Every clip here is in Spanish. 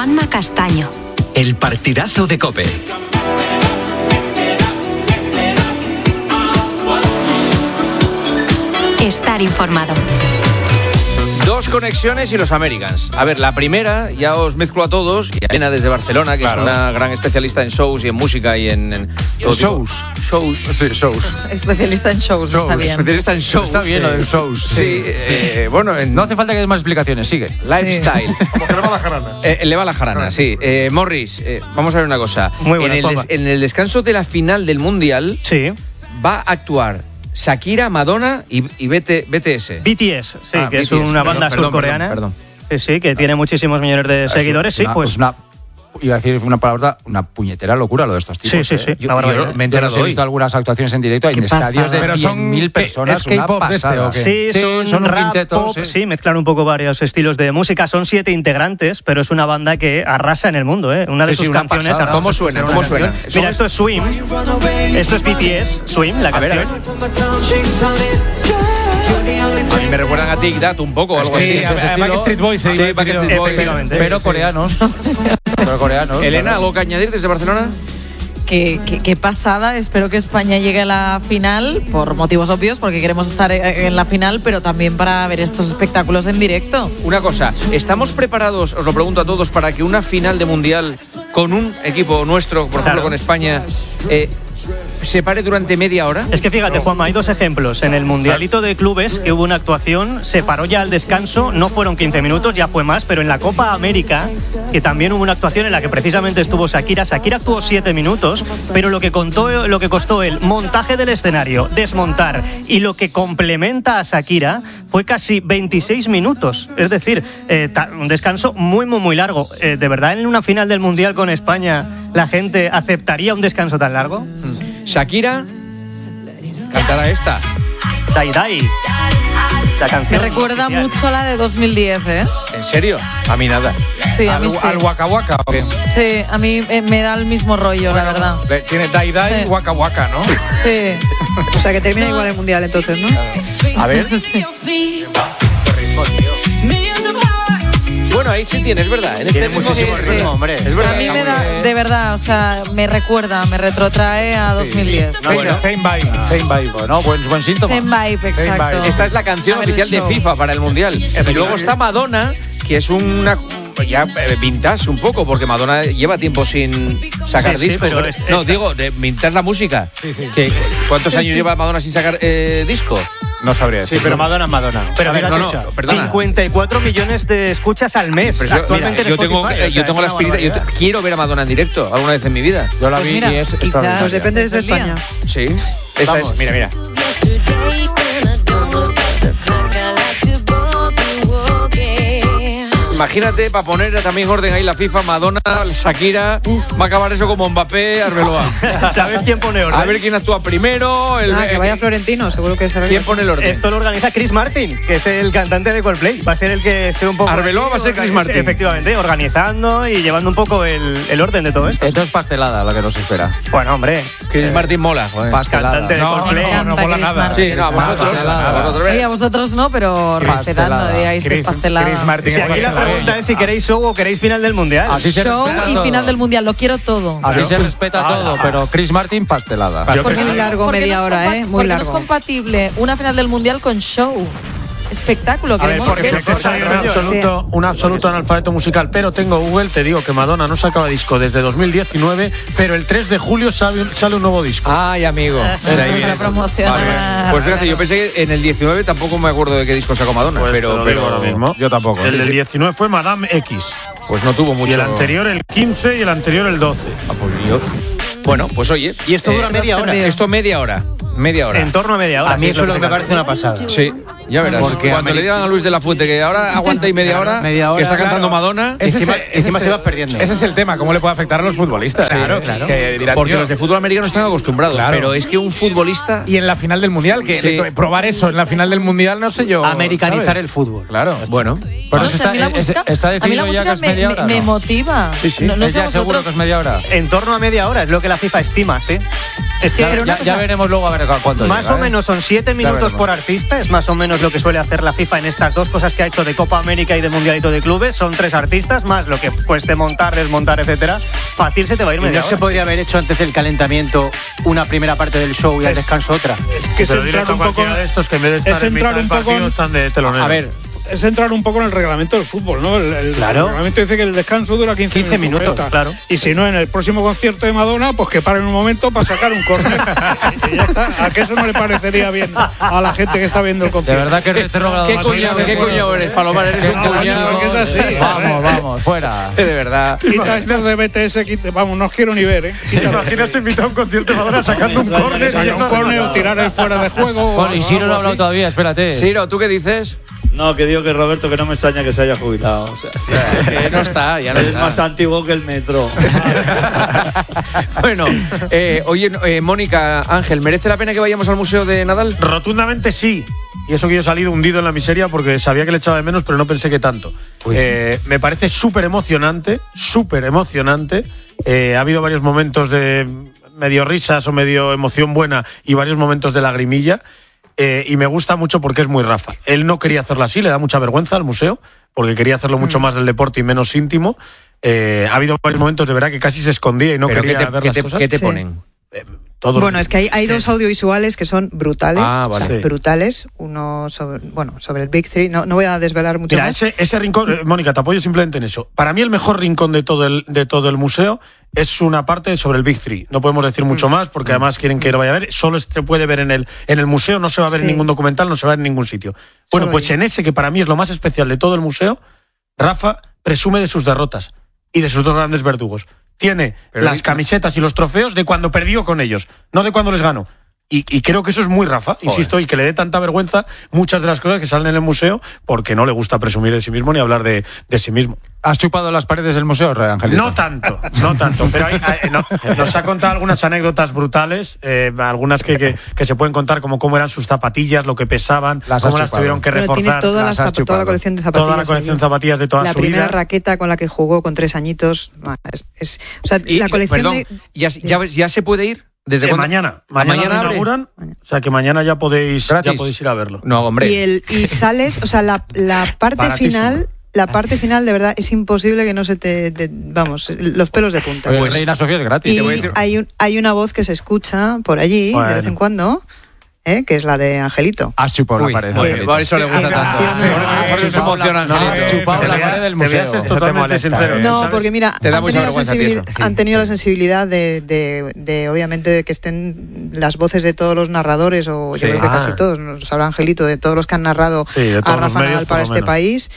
Juanma Castaño. El partidazo de COPE. Estar informado. Dos conexiones y los Americans. A ver, la primera, ya os mezclo a todos. Y a Elena desde Barcelona, que es una gran especialista en shows y en música y en todo shows. Shows. Sí, shows. Especialista en shows, está bien. Especialista en shows. Está bien lo de shows. Sí, bueno, no hace falta que des más explicaciones, sigue. Lifestyle. Como que le va la jarana. Le va la jarana, sí. Morris, vamos a ver una cosa. Muy buena, en el descanso de la final del Mundial, sí, va a actuar Shakira, Madonna y BTS. BTS, sí, que es una banda surcoreana. Perdón. Sí, que tiene muchísimos millones de seguidores. Sí, pues iba a decir una palabra, una puñetera locura lo de estos tipos. Sí. Yo he visto algunas actuaciones en directo en estadios de 100.000 personas. ¿Es K-pop pasada. Sí, son un rap, quinteto, pop, sí, mezclan un poco varios estilos de música. Son 7 integrantes, pero es una banda que arrasa en el mundo, ¿eh? Una de sus canciones. ¿Cómo suena? Mira, esto es Swim. Esto es BTS, Swim, la canción. A mí me recuerdan a Tic Tac un poco o algo así. Backstreet Boys, sí, Backstreet Boys. Efectivamente. Pero coreanos. Elena, ¿algo que añadir desde Barcelona? Qué pasada, espero que España llegue a la final, por motivos obvios, porque queremos estar en la final, pero también para ver estos espectáculos en directo. Una cosa, ¿estamos preparados, os lo pregunto a todos, para que una final de Mundial con un equipo nuestro, por ejemplo con España, se pare durante media hora? Es que fíjate, Juanma, hay dos ejemplos. En el Mundialito de Clubes, que hubo una actuación, se paró ya al descanso, no fueron 15 minutos, ya fue más, pero en la Copa América, que también hubo una actuación en la que precisamente estuvo Shakira actuó 7 minutos, pero lo que costó el montaje del escenario, desmontar, y lo que complementa a Shakira fue casi 26 minutos. Es decir, un descanso muy largo. ¿De verdad en una final del Mundial con España la gente aceptaría un descanso tan largo? Shakira cantará esta. Dai Dai. La canción Me recuerda oficial. mucho a la de 2010, ¿eh? ¿En serio? A mí nada. Sí, a mí sí. ¿Al Waka Waka o qué? Sí, a mí me da el mismo rollo, la verdad. Tiene Dai Dai, Sí. Waka Waka, ¿no? Sí. O sea, que termina igual el Mundial entonces, ¿no? A ver. Sí. Bueno, ahí sí tienes, ¿verdad? En Tiene ritmo, muchísimo sí, ritmo, hombre. Es verdad. A mí me da, de verdad, o sea, me retrotrae a 2010. Same vibe. No, buen síntoma. Same vibe, exacto. Esta es la canción A ver el oficial de show. FIFA para el Mundial. Y luego está Madonna, que es una ya vintage un poco, porque Madonna lleva tiempo sin sacar Sí, disco. pero No, digo, de vintage la música. ¿Cuántos años lleva Madonna sin sacar disco? No sabría decir. Sí, pero Madonna es Madonna. Pero A ver, mira, no, Techa, perdona. 54 millones de escuchas al mes. Pero Actualmente en yo tengo Spotify, o sea, yo tengo la es una espinita. barbaridad. Quiero ver a Madonna en directo alguna vez en mi vida. Yo la Pues vi mira, y es quizás- extraordinaria. Pues depende desde Es el día. España. Sí. Esa es, mira. Imagínate, para poner también orden ahí la FIFA, Madonna, Shakira, va a acabar eso como Mbappé, Arbeloa. ¿Sabes quién pone orden? A ver quién actúa primero. Que vaya Florentino, seguro que será. ¿Quién pone el orden? Esto lo organiza Chris Martin, que es el cantante de Coldplay. Va a ser el que esté un poco... Arbeloa ahí, va a ser Chris Martin. Efectivamente, organizando y llevando un poco el orden de todo esto. Esto es pastelada lo que nos espera. Bueno, hombre, Chris Martin mola. Joder. cantante de Coldplay. encanta mola Chris nada. Martin. Sí, no, a vosotros. Oye, a vosotros no, pero respetando, digáis que es pastelada. Chris Martin Si aquí la pregunta es si queréis show o queréis final del Mundial. Así se Show respeta y todo. final del Mundial, lo quiero todo. Aquí se respeta todo, pero Chris Martin pastelada. Porque muy largo, media hora, Muy porque no es largo. compatible una final del Mundial con show. Espectáculo, queremos porque ver. soy un absoluto analfabeto musical, pero tengo Google, te digo que Madonna no sacaba disco desde 2019, pero el 3 de julio sale un nuevo disco. Ay, amigo. Para promocionar. Vale. Pues fíjate, yo pensé que en el 19 tampoco me acuerdo de qué disco sacó Madonna, Pues te pero lo digo ahora mismo. Yo tampoco. El del 19 fue Madame X. pues no tuvo mucho. Y el anterior el 15 y el anterior el 12. Bueno, pues oye. Y esto dura media hora. Esto media hora. Media hora. En torno a media hora. A mí eso es lo que me parece una pasada. Sí, ya verás. Porque cuando le digan a Luis de la Fuente que ahora aguanta y media hora, que está cantando Madonna. Encima se va perdiendo. Ese es el tema, cómo le puede afectar a los futbolistas. Claro. Que dirán, Porque tío, los de fútbol americano están acostumbrados, Claro. pero es que un futbolista. y en la final del Mundial, que Sí. probar eso en la final del Mundial, no sé yo. Americanizar ¿sabes? el fútbol. Claro, bueno. Por No eso sé, a mí la música, está a mí la decidido ya que música es media hora. me ¿no? motiva. No ¿Es sé ya seguro vosotros. que es media hora? En torno a media hora, es lo que la FIFA estima, sí. Es que ya veremos luego a ver cuánto más llega, o menos son 7 minutos por artista, es más o menos lo que suele hacer la FIFA en estas dos cosas que ha hecho de Copa América y de Mundialito de Clubes. Son 3 artistas, más lo que cueste montar, desmontar, etcétera. Fácil se te va a ir media hora. ¿No se podría haber hecho antes del calentamiento una primera parte del show y al descanso otra? Es que pero dile a cualquiera de estos que en vez de estar en mitad del partido están de teloneros. A ver, es entrar un poco en el reglamento del fútbol, ¿no? El reglamento dice que el descanso dura 15 minutos. Claro. Y si no, en el próximo concierto de Madonna, pues que paren un momento para sacar un córner. Y ya está. ¿A qué eso no le parecería bien a la gente que está viendo el concierto? De verdad que ¿Qué cuñado eres, Palomar? Eres un cuñado. Porque es así. Vamos, fuera. De verdad. Quita este de BTS, vamos, no os quiero ni ver, ¿eh? Imagínate invitar a un concierto de Madonna sacando un córner. Sacar un córner o tirar el fuera de juego. Bueno, y Ciro no ha hablado todavía, espérate. Ciro, ¿tú qué dices? No, que digo que Roberto, que no me extraña que se haya jubilado. O sea, sí, que no está, ya no es está. más antiguo que el metro. Bueno, oye, Mónica, Ángel, ¿merece la pena que vayamos al Museo de Nadal? Rotundamente sí. Y eso que yo he salido hundido en la miseria porque sabía que le echaba de menos, pero no pensé que tanto. Me parece súper emocionante, súper emocionante. Ha habido varios momentos de medio risas o medio emoción buena y varios momentos de lagrimilla. Y me gusta mucho porque es muy Rafa. Él no quería hacerlo así, le da mucha vergüenza al museo, porque quería hacerlo mucho más del deporte y menos íntimo. Ha habido varios momentos de verdad que casi se escondía y no quería ver las cosas. ¿Qué te ponen? Bueno, es que hay dos audiovisuales que son brutales, vale. brutales. Uno sobre el Big Three. No voy a desvelar mucho más. Ese rincón, Mónica, te apoyo simplemente en eso. Para mí el mejor rincón de todo el museo es una parte sobre el Big Three. No podemos decir mucho más porque además quieren que lo vaya a ver. Solo se puede ver en el museo, no se va a ver en ningún documental, no se va a ver en ningún sitio. Bueno, pues en ese que para mí es lo más especial de todo el museo, Rafa presume de sus derrotas y de sus dos grandes verdugos. Tiene las camisetas y los trofeos de cuando perdió con ellos, no de cuando les ganó. Y creo que eso es muy Rafa, insisto, y que le dé tanta vergüenza muchas de las cosas que salen en el museo porque no le gusta presumir de sí mismo ni hablar de sí mismo. ¿Has chupado las paredes del museo, Angelito? No tanto, pero nos ha contado algunas anécdotas brutales, algunas que se pueden contar, como cómo eran sus zapatillas, lo que pesaban, cómo las tuvieron que reforzar. Tiene toda la colección de zapatillas. Toda la colección de zapatillas de toda su vida. La primera raqueta con la que jugó con 3 añitos. O sea, la colección perdón, ¿ya se puede ir? ¿Desde mañana inauguran, o sea que mañana ya podéis ir a verlo. No, hombre. Y sales, o sea, la parte final. La parte final, de verdad, es imposible que no se vamos, los pelos de punta. Pues Reina Sofía es gratis. Y hay una voz que se escucha por allí, de vez en cuando, que es la de Angelito. Has chupado la pared. Por eso le gusta tanto. Por eso se emociona Angelito. Has chupado la pared del museo. Es totalmente sincero. No, porque mira, han tenido la sensibilidad de obviamente, de que estén las voces de todos los narradores, o yo creo que casi todos, nos habla Angelito, de todos los que han narrado a Rafa Nadal para este país.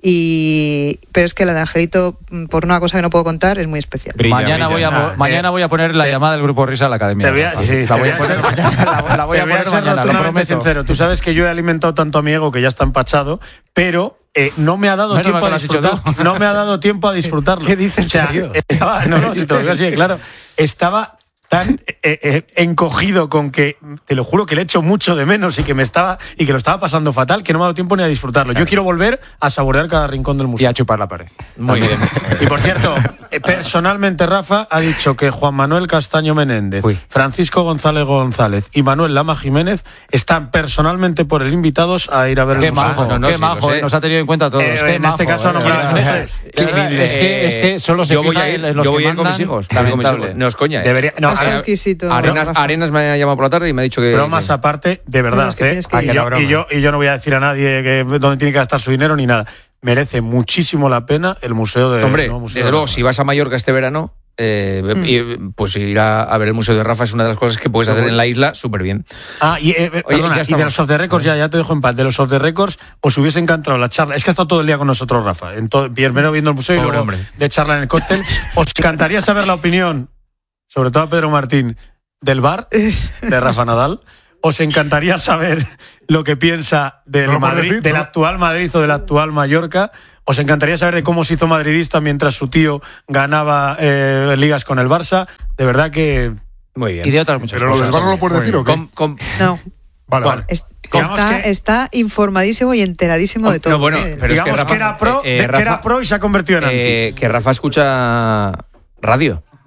Pero es que la de Angelito, por una cosa que no puedo contar, es muy especial. Mañana voy a poner la llamada del Grupo Risa a la academia. La voy a poner mañana, lo prometo. Sincero. Tú sabes que yo he alimentado tanto a mi ego que ya está empachado, pero no me ha dado tiempo a disfrutar. No me ha dado tiempo a disfrutarlo. ¿Qué dices? Si te lo digo así, claro. Estaba tan encogido con que, te lo juro que le echo mucho de menos y que lo estaba pasando fatal, que no me ha dado tiempo ni a disfrutarlo. Yo quiero volver a saborear cada rincón del museo. Y a chupar la pared. Muy bien. Y por cierto, personalmente Rafa ha dicho que Juan Manuel Castaño Menéndez, Francisco González González y Manuel Lama Jiménez están personalmente por él invitados a ir a ver el museo. Qué majo, nos ha tenido en cuenta a todos. En este caso ha nombrado a veces. Es que solo se fija en los que mandan. Yo voy a ir con mis hijos. No es coña. Está exquisito. Arenas me ha llamado por la tarde y me ha dicho que... Bromas aparte, de verdad. Y yo no voy a decir a nadie dónde tiene que gastar su dinero ni nada. Merece muchísimo la pena el museo de... Hombre, desde luego, si vas a Mallorca este verano, pues ir a ver el Museo de Rafa es una de las cosas que puedes hacer en la isla súper bien. Y de los Off the Records, ya te dejo en paz. De los Off the Records, os hubiese encantado la charla. Es que ha estado todo el día con nosotros, Rafa. Primero viendo el museo y luego de charla en el cóctel. Os encantaría saber la opinión, sobre todo a Pedro Martín, del bar de Rafa Nadal. Os encantaría saber lo que piensa del Madrid, del actual Madrid o del actual Mallorca. Os encantaría saber de cómo se hizo madridista mientras su tío ganaba ligas con el Barça. De verdad que... Muy bien. Y de otras muchas cosas. ¿Pero lo del bar no lo puedes decir o qué? No. Vale. Está informadísimo y enteradísimo de todo. No, bueno, pero digamos es que era pro y se ha convertido en anti. Que Rafa escucha radio.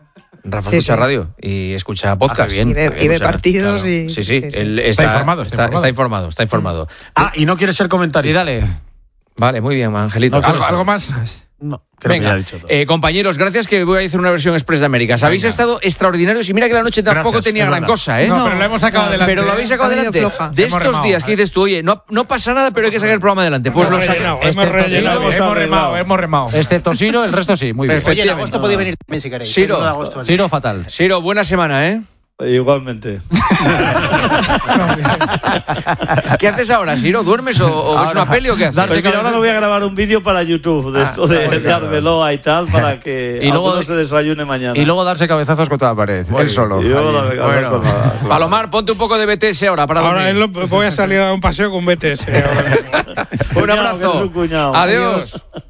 Rafa escucha radio y escucha podcast. Bien, y ve partidos. Claro. Y sí. Él está informado. Y no quiere ser comentario. Y dale. Vale, muy bien, Angelito. ¿Algo más? No, venga, compañeros, gracias, que voy a hacer una versión express de Américas. Habéis estado extraordinarios y mira que la noche tampoco tenía gran cosa, ¿eh? No, pero lo hemos sacado adelante. Pero lo habéis sacado adelante. De estos días que dices tú, oye, no pasa nada, pero hay que sacar el programa adelante. Pues lo sacamos. Hemos remado. Excepto Siro, el resto sí, muy bien. Oye, en agosto podéis venir también si queréis. Siro, fatal. Siro, buena semana, ¿eh? Igualmente. ¿Qué haces ahora, Siro? ¿Duermes o ves una peli o qué haces? Pues mira, ahora me voy a grabar un vídeo para YouTube de esto de Arbeloa y tal, para que luego se desayune mañana. Y luego darse cabezazos contra la pared, él solo. Palomar, ponte un poco de BTS ahora para dormir. Ahora voy a salir a dar un paseo con BTS. Un abrazo. Adiós.